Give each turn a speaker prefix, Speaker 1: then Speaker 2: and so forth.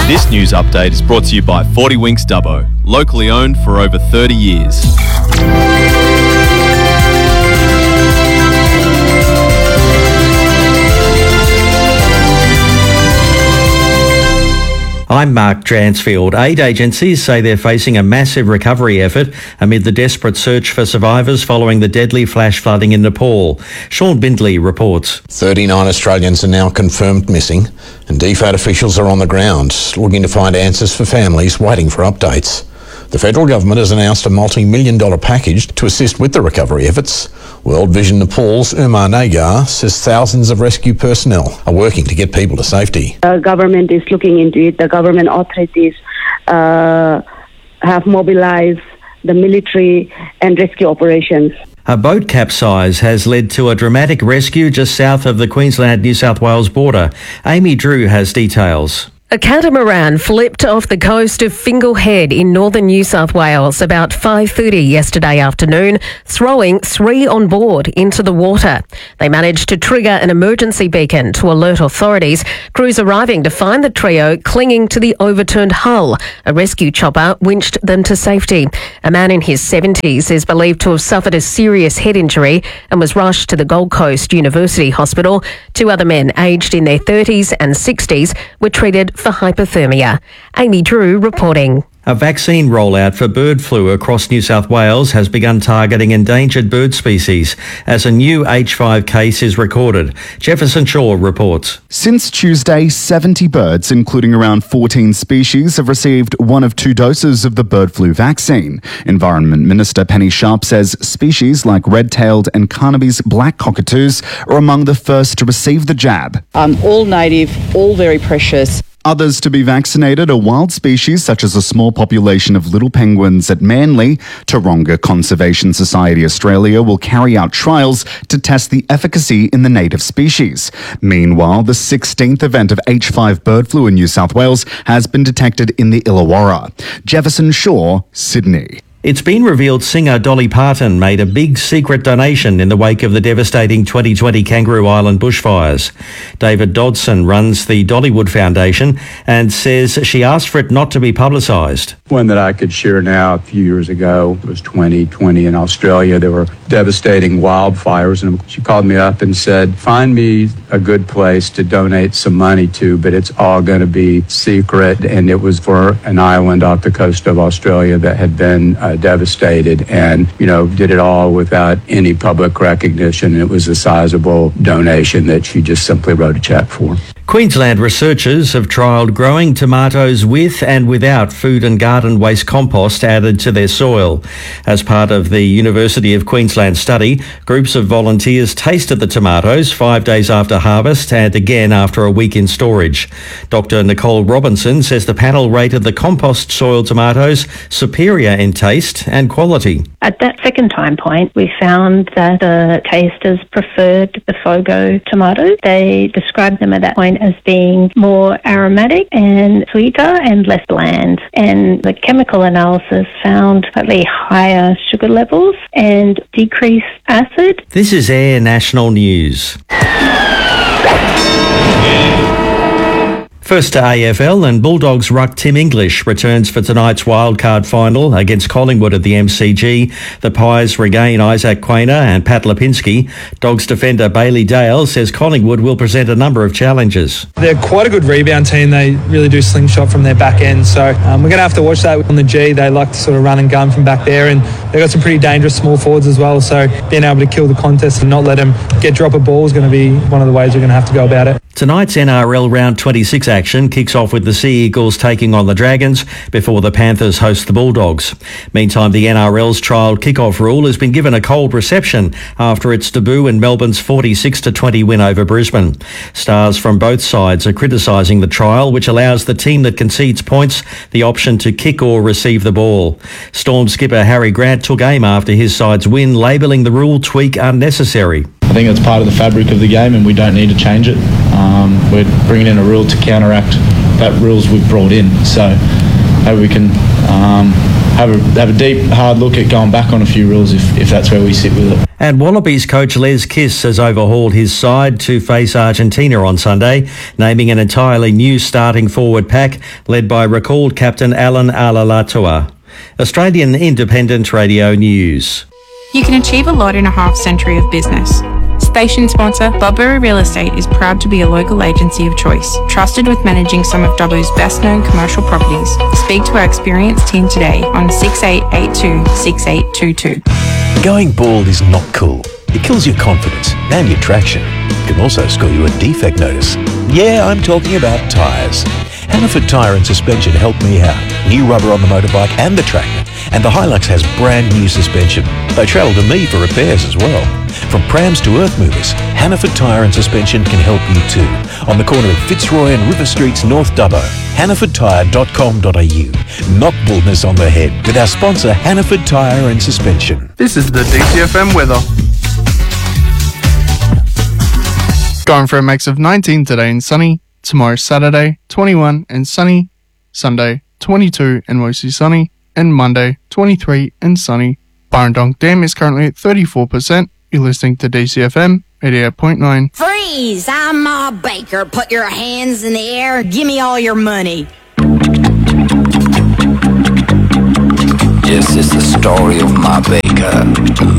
Speaker 1: This news update is brought to you by 40 Winks Dubbo, locally owned for over 30 years.
Speaker 2: I'm Mark Dransfield. Aid agencies say they're facing a massive recovery effort amid the desperate search for survivors following the deadly flash flooding in Nepal. Sean Bindley reports.
Speaker 3: 39 Australians are now confirmed missing, and DFAT officials are on the ground looking to find answers for families waiting for updates. The federal government has announced a multi-million-dollar package to assist with the recovery efforts. World Vision Nepal's Umar Nagar says thousands of rescue personnel are working to get people to safety.
Speaker 4: The government is looking into it. The government authorities have mobilized the military and rescue operations.
Speaker 2: A boat capsize has led to a dramatic rescue just south of the Queensland-New South Wales border. Amy Drew has details.
Speaker 5: A catamaran flipped off the coast of Fingal Head in northern New South Wales about 5:30 yesterday afternoon, throwing 3 on board into the water. They managed to trigger an emergency beacon to alert authorities. Crews arriving to find the trio clinging to the overturned hull. A rescue chopper winched them to safety. A man in his 70s is believed to have suffered a serious head injury and was rushed to the Gold Coast University Hospital. 2 other men aged in their 30s and 60s were treated for hypothermia. Amy Drew reporting.
Speaker 2: A vaccine rollout for bird flu across New South Wales has begun targeting endangered bird species as a new H5 case is recorded. Jefferson Shaw reports.
Speaker 6: Since Tuesday, 70 birds, including around 14 species, have received 1 of 2 doses of the bird flu vaccine. Environment Minister Penny Sharp says species like red-tailed and Carnaby's black cockatoos are among the first to receive the jab.
Speaker 7: All native, all very precious.
Speaker 6: Others to be vaccinated are wild species such as a small population of little penguins at Manly. Taronga Conservation Society Australia will carry out trials to test the efficacy in the native species. Meanwhile, the 16th event of H5 bird flu in New South Wales has been detected in the Illawarra. Jefferson Shaw, Sydney.
Speaker 2: It's been revealed singer Dolly Parton made a big secret donation in the wake of the devastating 2020 Kangaroo Island bushfires. David Dodson runs the Dollywood Foundation and says she asked for it not to be publicised.
Speaker 8: One that I could share now, a few years ago, it was 2020 in Australia. There were devastating wildfires, and she called me up and said, find me a good place to donate some money to, but it's all going to be secret. And it was for an island off the coast of Australia that had been devastated, and did it all without any public recognition. It was a sizable donation that she just simply wrote a check for.
Speaker 2: Queensland researchers have trialled growing tomatoes with and without food and garden waste compost added to their soil. As part of the University of Queensland study, groups of volunteers tasted the tomatoes 5 days after harvest and again after a week in storage. Dr. Nicole Robinson says the panel rated the compost soil tomatoes superior in taste and quality.
Speaker 9: At that second time point, we found that the tasters preferred the Fogo tomatoes. They described them at that point as being more aromatic and sweeter and less bland. And the chemical analysis found slightly higher sugar levels and decreased acid.
Speaker 2: This is Air National News. First to AFL, and Bulldogs ruck Tim English returns for tonight's wildcard final against Collingwood at the MCG. The Pies regain Isaac Quainer and Pat Lipinski. Dogs defender Bailey Dale says Collingwood will present a number of challenges.
Speaker 10: They're quite a good rebound team. They really do slingshot from their back end. So we're going to have to watch that on the G. They like to sort of run and gun from back there, and they've got some pretty dangerous small forwards as well. So being able to kill the contest and not let them get drop a ball is going to be one of the ways we're going to have to go about it.
Speaker 2: Tonight's NRL Round 26 action kicks off with the Sea Eagles taking on the Dragons before the Panthers host the Bulldogs. Meantime, the NRL's trialled kick-off rule has been given a cold reception after its debut in Melbourne's 46-20 win over Brisbane. Stars from both sides are criticising the trial, which allows the team that concedes points the option to kick or receive the ball. Storm skipper Harry Grant took aim after his side's win, labelling the rule tweak unnecessary.
Speaker 11: I think it's part of the fabric of the game and we don't need to change it. We're bringing in a rule to counteract that rules we've brought in. So maybe we can have a deep, hard look at going back on a few rules if that's where we sit with it.
Speaker 2: And Wallabies coach Les Kiss has overhauled his side to face Argentina on Sunday, naming an entirely new starting forward pack led by recalled captain Alan Alalatua. Australian Independent Radio News.
Speaker 12: You can achieve a lot in a half-century of business. Station sponsor Budbury Real Estate is proud to be a local agency of choice, trusted with managing some of Dubbo's best-known commercial properties. Speak to our experienced team today on 6882 6822.
Speaker 13: Going bald is not cool. It kills your confidence and your traction. It can also score you a defect notice. Yeah, I'm talking about tyres. Hannaford Tyre and Suspension helped me out. New rubber on the motorbike and the tractor. And the Hilux has brand new suspension. They travel to me for repairs as well. From prams to earth movers, Hannaford Tyre and Suspension can help you too. On the corner of Fitzroy and River Streets, North Dubbo. HannafordTyre.com.au. Knock baldness on the head with our sponsor Hannaford Tyre and Suspension.
Speaker 14: This is the DCFM weather. Going for a max of 19 today and sunny. Tomorrow Saturday, 21 and sunny. Sunday, 22 and mostly sunny. And Monday, 23 and sunny. Burrendong Dam is currently at 34%. You're listening to DCFM 88.9.
Speaker 15: Freeze! I'm Ma Baker. Put your hands in the air. Give me all your money.
Speaker 16: This is the story of Ma Baker.